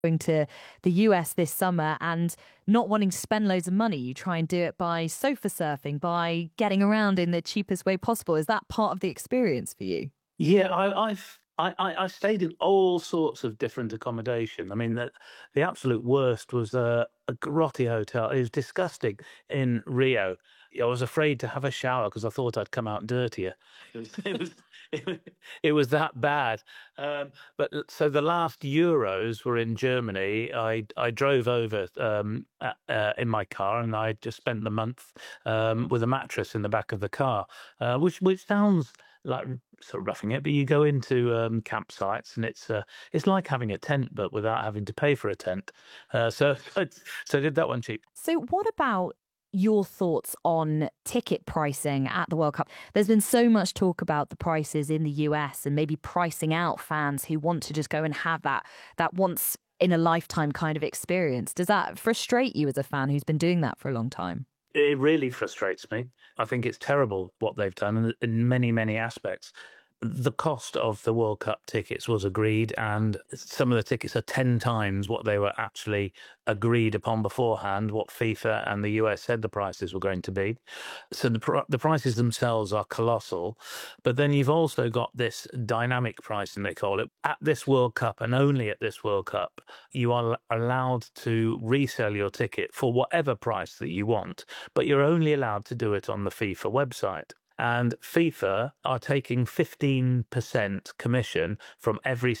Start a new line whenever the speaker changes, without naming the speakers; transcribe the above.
going to the US this summer and not wanting to spend loads of money. You try and do it by sofa surfing, by getting around in the cheapest way possible. Is that part of the experience for you?
Yeah, I stayed in all sorts of different accommodation. I mean, the absolute worst was a grotty hotel. It was disgusting in Rio. I was afraid to have a shower because I thought I'd come out dirtier. It was that bad. So the last Euros were in Germany. I drove over in my car, and I just spent the month with a mattress in the back of the car, which sounds like sort of roughing it, but you go into campsites, and it's like having a tent, but without having to pay for a tent. So I did that one cheap.
So, what about your thoughts on ticket pricing at the World Cup? There's been so much talk about the prices in the US and maybe pricing out fans who want to just go and have that once in a lifetime kind of experience. Does that frustrate you as a fan who's been doing that for a long time?
It really frustrates me. I think it's terrible what they've done in many, many aspects. The cost of the World Cup tickets was agreed, and some of the tickets are 10 times what they were actually agreed upon beforehand, what FIFA and the US said the prices were going to be. So the prices themselves are colossal. But then you've also got this dynamic pricing, they call it. At this World Cup, and only at this World Cup, you are allowed to resell your ticket for whatever price that you want, but you're only allowed to do it on the FIFA website. And FIFA are taking 15% commission from every